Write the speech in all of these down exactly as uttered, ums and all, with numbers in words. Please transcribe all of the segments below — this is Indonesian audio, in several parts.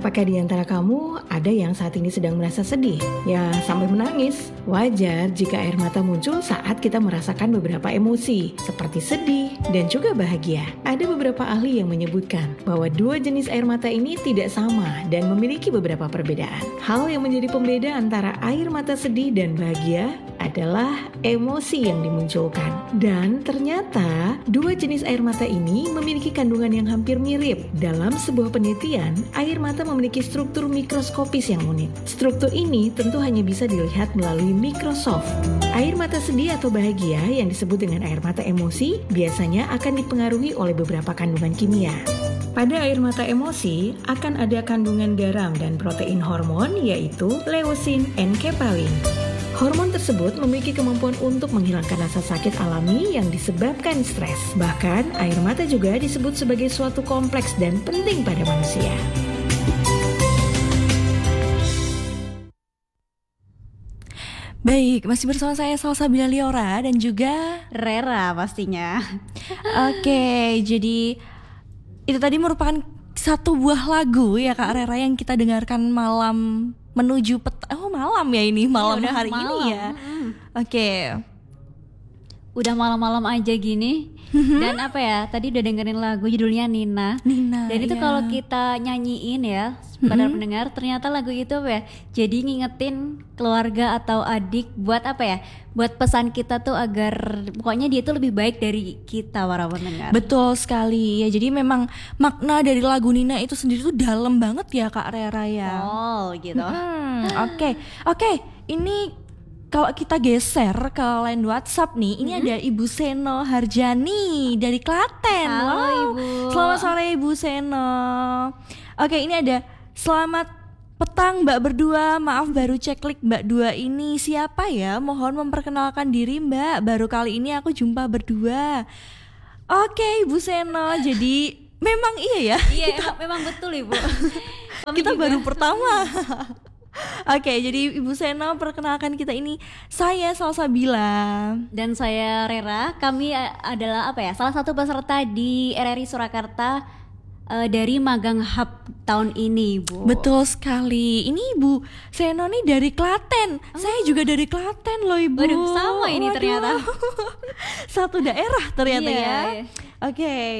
Apakah di antara kamu ada yang saat ini sedang merasa sedih? Ya, sampai menangis. Wajar jika air mata muncul saat kita merasakan beberapa emosi, seperti sedih dan juga bahagia. Ada beberapa ahli yang menyebutkan bahwa dua jenis air mata ini tidak sama dan memiliki beberapa perbedaan. Hal yang menjadi pembeda antara air mata sedih dan bahagia adalah emosi yang dimunculkan. Dan ternyata dua jenis air mata ini memiliki kandungan yang hampir mirip. Dalam sebuah penelitian, air mata memiliki struktur mikroskopis yang unik. Struktur ini tentu hanya bisa dilihat melalui mikroskop. Air mata sedih atau bahagia yang disebut dengan air mata emosi biasanya akan dipengaruhi oleh beberapa kandungan kimia. Pada air mata emosi akan ada kandungan garam dan protein hormon yaitu leusin dan enkephalin. Hormon tersebut memiliki kemampuan untuk menghilangkan rasa sakit alami yang disebabkan stres. Bahkan, air mata juga disebut sebagai suatu kompleks dan penting pada manusia. Baik, masih bersama saya Salsabila Liora dan juga Rera pastinya. Oke, jadi itu tadi merupakan satu buah lagu ya Kak Rera yang kita dengarkan malam menuju peta. Oh malam ya ini, malam ya, hari malam. ini ya. Hmm. Oke. Udah malam-malam aja gini. Dan apa ya, tadi udah dengerin lagu judulnya Nina. Nina. Dan itu iya. kalau kita nyanyiin ya, pada pendengar, ternyata lagu itu apa ya, jadi ngingetin keluarga atau adik buat apa ya, buat pesan kita tuh agar pokoknya dia tuh lebih baik dari kita para pendengar. Betul sekali ya. Jadi memang makna dari lagu Nina itu sendiri tuh dalam banget ya Kak Rera ya. Oh gitu. Hmm, Oke, oke. Ini kalau kita geser ke line WhatsApp nih, ini mm-hmm. ada Ibu Seno Harjani dari Klaten. Halo wow. Ibu. Selamat sore Ibu Seno. Oke, ini ada selamat petang Mbak berdua. Maaf baru cek klik Mbak dua ini. Siapa ya? Mohon memperkenalkan diri Mbak. Baru kali ini aku jumpa berdua. Oke Ibu Seno. Jadi memang iya ya. Iya, kita, memang betul Ibu. kita baru pertama. Oke, jadi Ibu Seno perkenalkan kita ini, saya Salsabila dan saya Rera. Kami adalah apa ya? Salah satu peserta di R R I Surakarta uh, dari Magang Hub tahun ini, Bu. Betul sekali. Ini Ibu Seno nih dari Klaten. Oh. Saya juga dari Klaten loh Ibu. Waduh, sama ini Waduh. ternyata. Satu daerah ternyata yeah, ya. Yeah. Oke. Okay.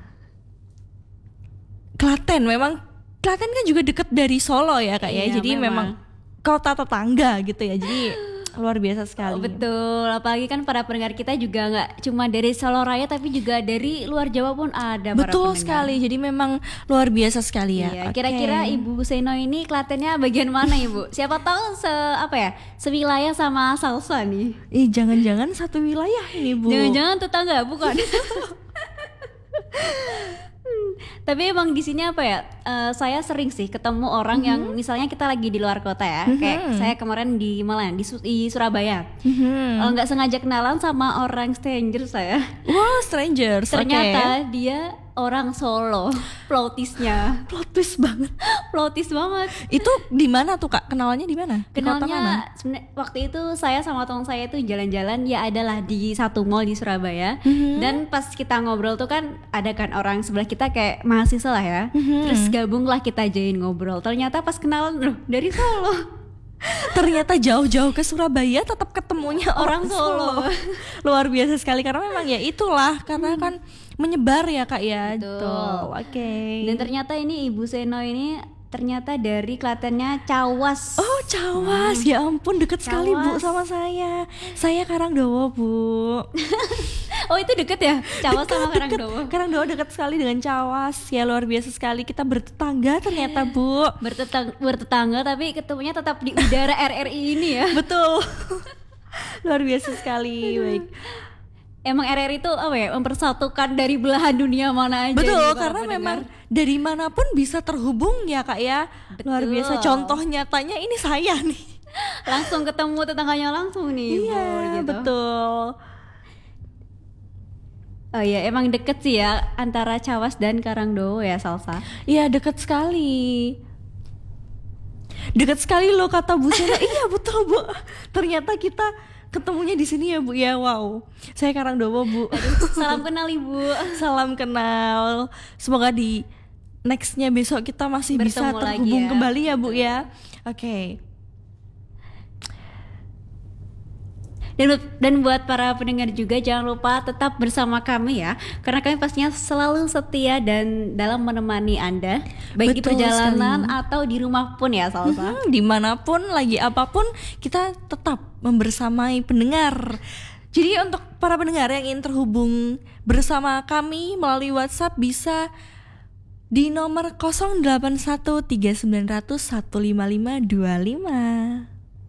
Klaten memang. Klaten kan juga deket dari Solo ya Kak ya. Iya, jadi memang. memang kota tetangga gitu ya. Jadi luar biasa sekali. Oh, betul. Apalagi kan para pendengar kita juga nggak cuma dari Solo Raya tapi juga dari luar Jawa pun ada. Betul para sekali. Jadi memang luar biasa sekali ya. Iya, okay. Kira-kira Ibu Seno ini Klatennya bagian mana Ibu? Siapa tahu se apa ya sewilayah sama Salsa nih. Ih jangan-jangan satu wilayah ini Bu. Jangan-jangan tetangga bukan? Tapi emang di sini apa ya? Uh, saya sering sih ketemu orang mm-hmm. yang misalnya kita lagi di luar kota ya, mm-hmm. kayak saya kemarin di Malang di, di Surabaya, mm-hmm. uh, nggak sengaja kenalan sama orang stranger saya. Wah strangers. Ternyata okay. dia orang Solo, plotisnya. Plot twist banget. Plotis banget. Itu di mana tuh Kak? Kenalannya di mana? Kenalnya sebenarnya waktu itu saya sama teman saya tuh jalan-jalan ya adalah di satu mall di Surabaya. Mm-hmm. Dan pas kita ngobrol tuh kan ada kan orang sebelah kita kayak mahasiswa lah ya. Mm-hmm. Terus gabunglah kita jain ngobrol. Ternyata pas kenalan loh dari Solo. Ternyata jauh-jauh ke Surabaya tetap ketemunya orang, orang Solo. Solo. Luar biasa sekali karena memang ya itulah karena kan menyebar ya Kak ya. Betul. Oke. Okay. Dan ternyata ini Ibu Seno ini ternyata dari Klatennya Cawas. Oh Cawas, hmm. ya ampun deket Cawas. Sekali Bu sama saya. Saya Karangdowo Bu. Oh itu deket ya? Cawas deket, sama Karangdowo. Karangdowo deket sekali dengan Cawas. Ya luar biasa sekali, kita bertetangga ternyata Bu. Bertetang bertetangga tapi ketemunya tetap di udara R R I ini ya. Betul. Luar biasa sekali. Baik. Emang R R I itu apa ya, mempersatukan dari belahan dunia mana aja. Betul, nih, karena pendengar. memang dari manapun bisa terhubung ya Kak ya. Betul. Luar biasa, contoh nyatanya ini saya nih. Langsung ketemu tetangganya langsung nih. Iya gitu. Betul. Oh iya, emang deket sih ya antara Cawas dan Karangdowo ya Salsa. Iya deket sekali. Deket sekali loh kata Bu Sena. Iya betul Bu. Ternyata kita ketemunya di sini ya Bu ya. Wow. Saya Karangdowo Bu. Aduh, salam kenal Ibu. Salam kenal. Semoga di nextnya besok kita masih bisa Bertemu lagi terhubung ya. kembali ya Bu ya. Oke. Dan, dan buat para pendengar juga jangan lupa tetap bersama kami ya, karena kami pastinya selalu setia dan dalam menemani Anda baik di Betul perjalanan sekali. atau di rumah pun ya Salsa. Hmm, dimanapun lagi apapun kita tetap membersamai pendengar. Jadi untuk para pendengar yang ingin terhubung bersama kami melalui WhatsApp bisa di nomor nol delapan satu tiga sembilan nol nol satu lima lima dua lima.